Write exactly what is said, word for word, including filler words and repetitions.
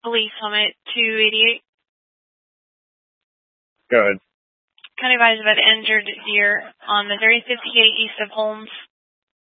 Police Summit two eighty-eight. Go ahead. County advised about injured deer on Missouri fifty-eight east of Holmes.